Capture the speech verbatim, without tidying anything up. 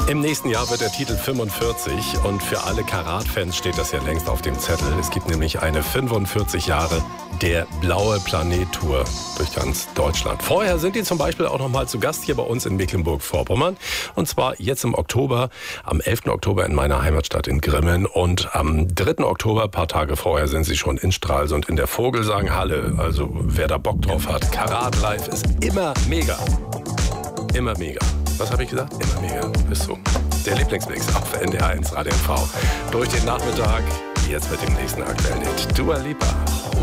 Im nächsten Jahr wird der Titel fünfundvierzig und für alle Karat-Fans steht das ja längst auf dem Zettel. Es gibt nämlich eine fünfundvierzig Jahre der Blaue Planet Tour durch ganz Deutschland. Vorher sind die zum Beispiel auch noch mal zu Gast hier bei uns in Mecklenburg-Vorpommern. Und zwar jetzt im Oktober, am elften Oktober in meiner Heimatstadt in Grimmen. Und am dritten Oktober, ein paar Tage vorher, sind sie schon in Stralsund in der Vogelsanghalle. Also wer da Bock drauf hat, Karat live ist immer mega. Immer mega. Was habe ich gesagt? Immer mega. Ist so. Der Lieblingsmix auf N D R eins Radio M V. Durch den Nachmittag, jetzt mit dem nächsten aktuellen Hit. Dua Lipa.